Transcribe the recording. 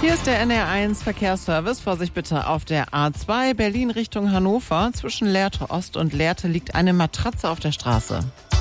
Hier ist der NR1 Verkehrsservice. Vorsicht bitte auf der A2 Berlin Richtung Hannover. Zwischen Lehrte Ost und Lehrte liegt eine Matratze auf der Straße.